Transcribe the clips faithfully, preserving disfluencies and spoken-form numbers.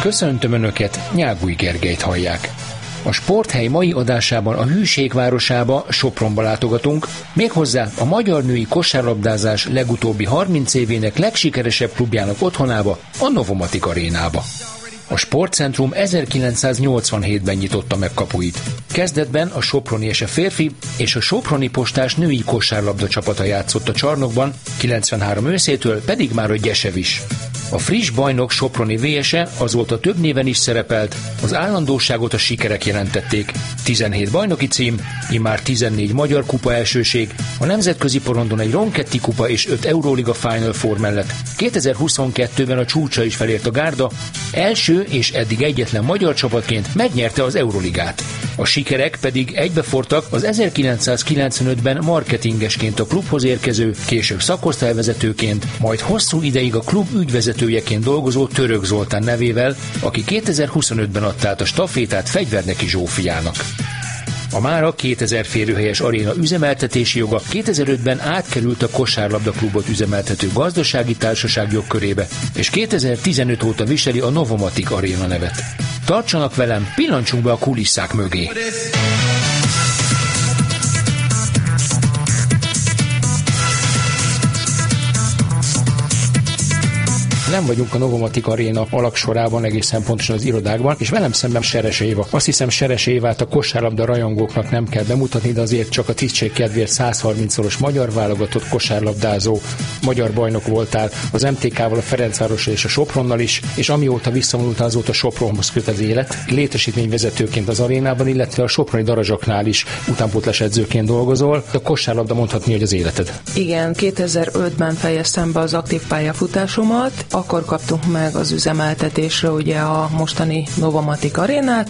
Köszöntöm Önöket, Nyágúj Gergelyt hallják. A Sporthely mai adásában a hűség városába, Sopronba látogatunk, méghozzá a magyar női kosárlabdázás legutóbbi harminc évének legsikeresebb klubjának otthonába, a Novomatic arénába. A sportcentrum ezerkilencszáznyolcvanhétben nyitotta meg kapuit. Kezdetben a soproni es e férfi és a soproni postás női kosárlabda csapata játszott a csarnokban, kilencvenhárom őszétől pedig már a Gyesev is. A friss bajnok soproni vé es e azóta több néven is szerepelt, az állandóságot a sikerek jelentették. tizenhét bajnoki cím, immár tizennégy magyar kupa elsőség, a nemzetközi porondon egy Ronchetti kupa és öt Euróliga Final Four mellett. kétezer-huszonkettőben a csúcsa is felért a gárda, első és eddig egyetlen magyar csapatként megnyerte az Euroligát. A sikerek pedig egybefortak az ezerkilencszázkilencvenötben marketingesként a klubhoz érkező, később szakosztályvezetőként, majd hosszú ideig a klub ügyvezetőjeként dolgozó Török Zoltán nevével, aki kétezer-huszonötben adta át a stafétát Fegyverneki Zsófiának. A mára kétezer férőhelyes aréna üzemeltetési joga kétezer-ötben átkerült a kosárlabda klubot üzemeltető gazdasági társaság jogkörébe, és kétezer-tizenöt óta viseli a Novomatic aréna nevet. Tartsanak velem, pillancsunk be a kulisszák mögé! Nem vagyunk a Novomatic aréna alaksorában, egészen pontosan az irodákban, és velem szemben Seres Éva. Azt hiszem, Seres Évát a kosárlabda rajongóknak nem kell bemutatni, de azért csak a tisztség kedvéért százharmincszoros magyar válogatott kosárlabdázó, magyar bajnok voltál az em té ká-val, a Ferencvárosra és a Sopronnal is, és amióta visszavonultál, azóta Sopronhoz köt az élet. Létesítményvezetőként az arénában, illetve a soproni Darazsaknál is utánpótlás edzőként dolgozol. A kosárlabda mondhatni, hogy az életed. Igen, kétezer-ötben fejeztem be az aktív pályafutásomat. Akkor kaptunk meg az üzemeltetésre ugye a mostani Novomatic arénát,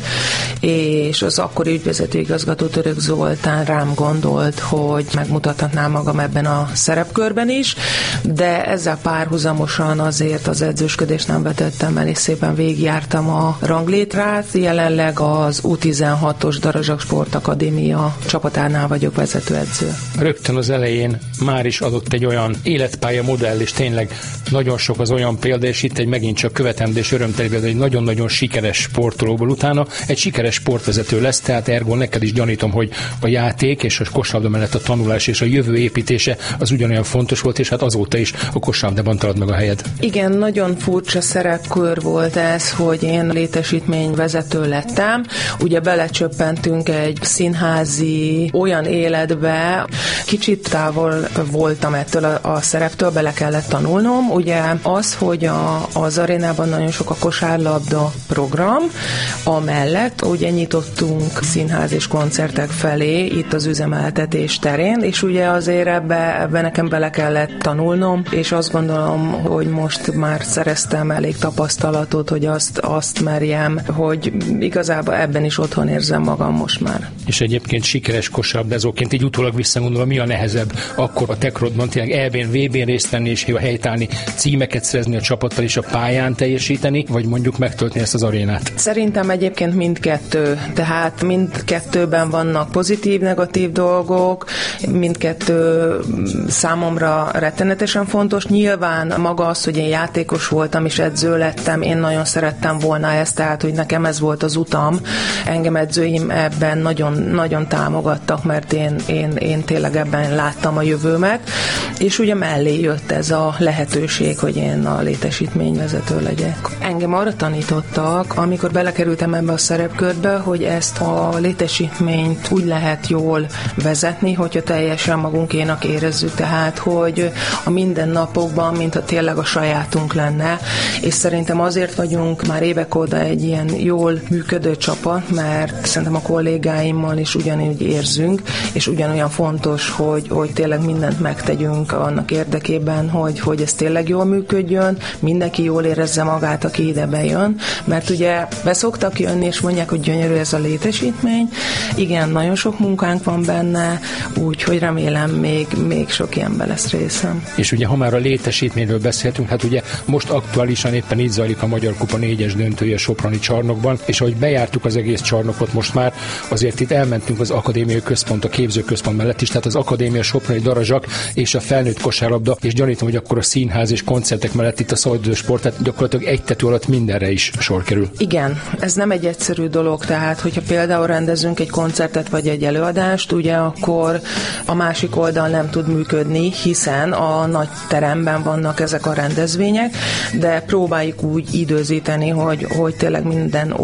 és az akkori ügyvezető igazgató Török Zoltán rám gondolt, hogy megmutathatnám magam ebben a szerepkörben is, de ezzel párhuzamosan azért az edzősködést nem vetettem el, és szépen végigjártam a ranglétrát. Jelenleg az U tizenhatos Darazsak Sportakadémia csapatánál vagyok vezetőedző. Rögtön az elején már is adott egy olyan életpálya modell, és tényleg nagyon sok az olyan példa, és itt egy megint csak követendő és örömteli példa, egy nagyon-nagyon sikeres sportolóból utána egy sikeres sportvezető lesz, tehát ergo neked is gyanítom, hogy a játék és a kosárlabda mellett a tanulás és a jövő építése az ugyanolyan fontos volt, és hát azóta is a kosárlabdában talad meg a helyed. Igen, nagyon furcsa szerepkör volt ez, hogy én létesítményvezető lettem. Ugye belecsöppentünk egy színházi olyan életbe, kicsit távol voltam ettől a, a szereptől, bele kellett tanulnom. Ugye az, hogy a, az arénában nagyon sok a kosárlabda program, amellett ugye nyitottunk színház és koncertek felé itt az üzemeltetés terén, és ugye azért ebbe, ebbe nekem bele kellett tanulnom, és azt gondolom, hogy most már szereztem elég tapasztalatot, hogy azt, azt merjem, hogy igazából ebben is otthon érzem magam most már. És egyébként sikeres kosárlabdázóként így utólag visszagondolva, mi a nehezebb akkor a Tekrodban tényleg é bén, vé bén részt venni és a helytállni, címeket szerezni a csapattal és a pályán teljesíteni, vagy mondjuk megtölteni ezt az arénát? Szerintem egyébként mindkettő. Tehát mindkettőben vannak pozitív, negatív dolgok, mindkettő számomra rettenetesen fontos. Nyilván maga az, hogy én játékos voltam és edző lettem, én nagyon szerettem volna ezt, tehát hogy nekem ez volt az utam. Engem edzőim ebben nagyon, nagyon támogattak, mert én, én, én tényleg ebben láttam a jövőmet, és ugye mellé jött ez a lehetőség, hogy én a létesítményvezető legyek. Engem arra tanítottak, amikor belekerültem ebbe a szerepkörbe, hogy ezt a létesítményt úgy lehet jól vezetni, hogyha teljesen magunkénak érezzük, tehát, hogy a mindennapokban, mintha tényleg a sajátunk lenne, és szerintem azért vagyunk már évek óta egy ilyen jól működő csapat, mert szerintem a kollégáimmal is ugyanúgy érzünk, és ugyanolyan fontos, hogy, hogy tényleg mindent megtegyünk annak érdekében, hogy, hogy ez tényleg jól működjön, mindenki jól érezze magát, aki ide bejön, mert ugye beszoktak jönni, és mondják, hogy gyönyörű ez a létesítmény. Igen, nagyon sok munkánk van benne, úgyhogy remélem még, még sok ilyen ebben lesz részem. És ugye, ha már a létesítményről beszéltünk, hát ugye most aktuálisan éppen így zajlik a Magyar Kupa négyes döntője a soproni csarnokban, és ahogy bejártuk az egész csarnokot most már, azért itt elmentünk az akadémiai központ, a képzőközpont mellett is, tehát az akadémia, soproni darazsak és a felnőtt kosárlabda, és gyanítom, hogy akkor a színház és koncertek mellett itt a szabadidő sport, tehát gyakorlatilag egy tető alatt mindenre is sor kerül. Igen, ez nem egy egyszerű dolog, tehát hogyha például rendezünk egy koncertet vagy egy előadást, ugye akkor a másik oldal nem tud működni, hiszen a nagy teremben vannak ezek a rendezvények, de próbáljuk úgy időzíteni, hogy, hogy tényleg minden